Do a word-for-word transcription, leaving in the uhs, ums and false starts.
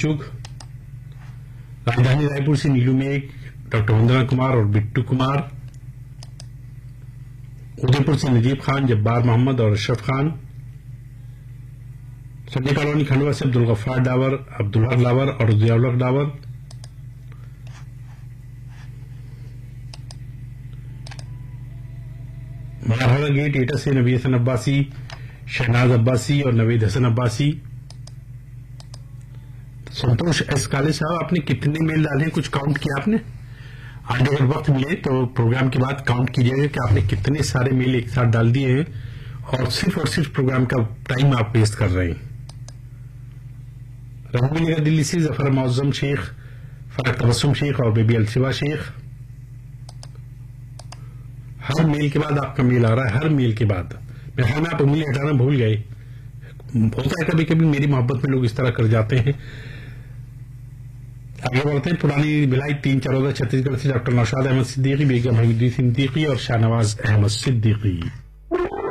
चुग, राजधानी रायपुर से नीलू मेघ, डॉक्टर वंदना कुमार और बिट्टू कुमार, उदयपुर से नजीब खान, जब्बार मोहम्मद और अशरफ खान, संजय कॉलोनी खंडवा से अब्दुल गफ्फार डावर, अब्दुल हक डावर और जियाउल डावर, मारहरा गेट एटा से नबी हसन अब्बासी, शहनाज अब्बासी और नवीद हसन अब्बासी। संतोष एस काले साहब, आपने कितने मेल डाले हैं, कुछ काउंट किया आपने? आज अगर वक्त मिले तो प्रोग्राम के बाद काउंट कीजिएगा कि आपने कितने सारे मेल एक साथ डाल दिए हैं और सिर्फ और सिर्फ प्रोग्राम का टाइम आप वेस्ट कर रहे हैं। रहमी नगर दिल्ली से जफर मौजम शेख, फरक तबस्सुम शेख और बेबी अलशिवा शेख। हर मेल के बाद आपका मेल आ रहा है, हर मेल के बाद। मेरे ख्याल में आप उंगली हटाना भूल गए। होता है कभी कभी, मेरी मोहब्बत में लोग इस तरह कर जाते हैं। आगे बढ़ते हैं। पुरानी भिलाई तीन चरौदा छत्तीसगढ़ से डॉक्टर नौशाद अहमद सिद्दीकी, बेगम हमीदी सिद्दीकी और शाहनवाज अहमद सिद्दीकी।